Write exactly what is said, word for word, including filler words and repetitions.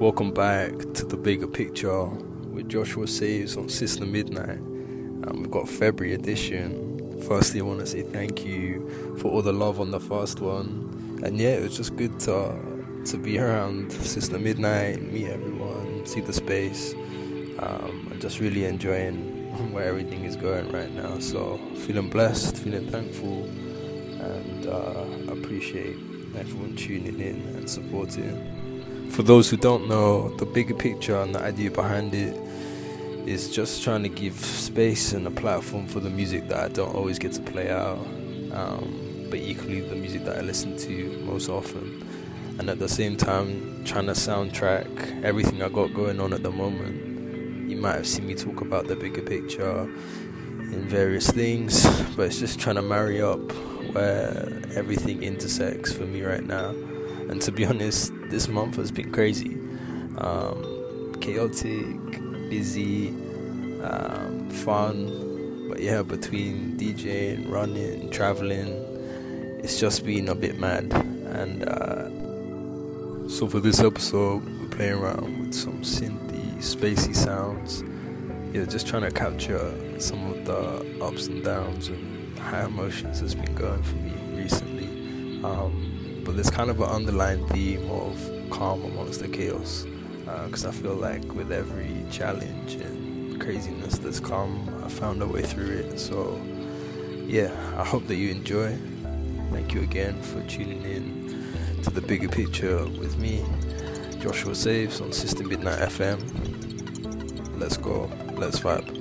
welcome back to The Bigger Picture with Joshua Saves on Sister Midnight. Um, we've got February edition. Firstly, I want to say thank you for all the love on the first one. And yeah, it was just good to, to be around Sister Midnight, meet everyone, see the space. Um, I'm just really enjoying where everything is going right now. So feeling blessed, feeling thankful, and uh, appreciate everyone tuning in and supporting. For those who don't know, the bigger picture and the idea behind it is just trying to give space and a platform for the music that I don't always get to play out, um, but equally the music that I listen to most often, and at the same time trying to soundtrack everything I got going on at the moment. You might have seen me talk about the bigger picture in various things, but it's just trying to marry up where everything intersects for me right now. And to be honest, this month has been crazy, um, chaotic, busy, um, fun. But yeah, between DJing, running, traveling, it's just been a bit mad. And uh, so for this episode, we're playing around with some synthy, spacey sounds. Yeah, just trying to capture some of the ups and downs and high emotions that's been going for me recently. Um, But there's kind of an underlying theme of calm amongst the chaos, because uh, I feel like with every challenge and craziness that's come, I found a way through it. So yeah, I hope that you enjoy. Thank you again for tuning in to The Bigger Picture with me, Joshua Saves on Sister Midnight F M. Let's go, let's vibe.